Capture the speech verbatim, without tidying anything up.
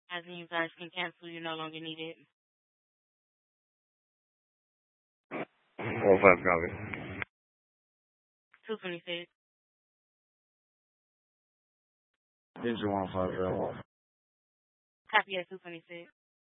As in you guys can cancel, you no longer need it. One five copy. two twenty-six. Engine one five zero. Copy at two twenty-six.